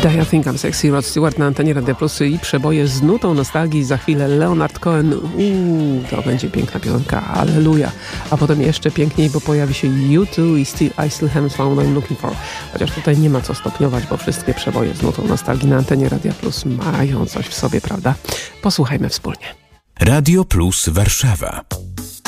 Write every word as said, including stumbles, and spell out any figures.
I Think I'm Sexy, Rod Stewart na antenie Radia Plus i przeboje z nutą nostalgii. Za chwilę Leonard Cohen. Uuu, to będzie piękna piosenka, alleluja. A potem jeszcze piękniej, bo pojawi się U two i still, I Still Haven't Found What I'm Looking For. Chociaż tutaj nie ma co stopniować, bo wszystkie przeboje z nutą nostalgii na antenie Radia Plus mają coś w sobie, prawda? Posłuchajmy wspólnie. Radio Plus Warszawa.